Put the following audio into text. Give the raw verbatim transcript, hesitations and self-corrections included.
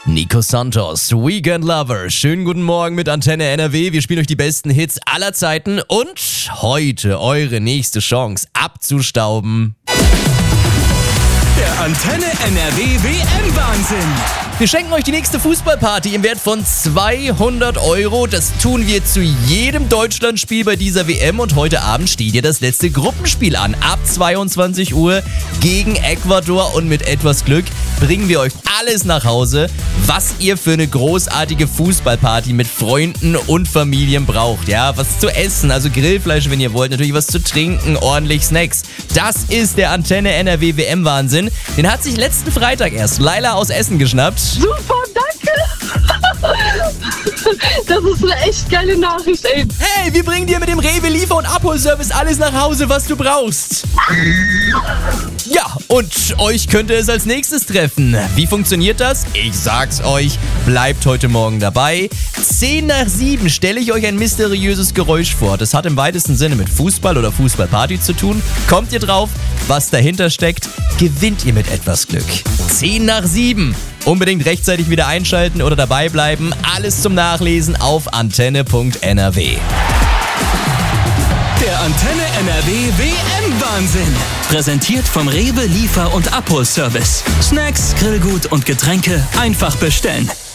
Nico Santos, Weekend Lover. Schönen guten Morgen mit Antenne N R W. Wir spielen euch die besten Hits aller Zeiten und heute eure nächste Chance abzustauben. Der Antenne N R W W M-Wahnsinn. Wir schenken euch die nächste Fußballparty im Wert von zweihundert Euro. Das tun wir zu jedem Deutschlandspiel bei dieser W M. Und heute Abend steht ja das letzte Gruppenspiel an. Ab zweiundzwanzig Uhr gegen Ecuador. Und mit etwas Glück bringen wir euch alles nach Hause, was ihr für eine großartige Fußballparty mit Freunden und Familien braucht. Ja, was zu essen, also Grillfleisch, wenn ihr wollt. Natürlich was zu trinken, ordentlich Snacks. Das ist der Antenne N R W W M-Wahnsinn. Den hat sich letzten Freitag erst Laila aus Essen geschnappt. Super, danke! Das ist eine echt geile Nachricht, ey. Hey, wir bringen dir mit dem Rewe Liefer- und Abholservice alles nach Hause, was du brauchst. Ja, und euch könnte es als nächstes treffen. Wie funktioniert das? Ich sag's euch, bleibt heute Morgen dabei. zehn nach sieben stelle ich euch ein mysteriöses Geräusch vor. Das hat im weitesten Sinne mit Fußball oder Fußballparty zu tun. Kommt ihr drauf, was dahinter steckt, gewinnt ihr mit etwas Glück. zehn nach sieben. Unbedingt rechtzeitig wieder einschalten oder dabei bleiben. Alles zum Nachlesen auf antenne punkt n r w. Der Antenne N R W W M-Wahnsinn. Präsentiert vom Rewe Liefer- und Abholservice. Snacks, Grillgut und Getränke einfach bestellen.